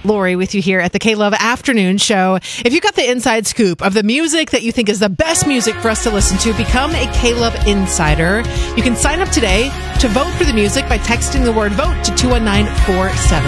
Lori with you here at the K-Love Afternoon Show. If you got the inside scoop of the music that you think is the best music for us to listen to, become a K-Love Insider. You can sign up today to vote for the music by texting the word VOTE to 21947.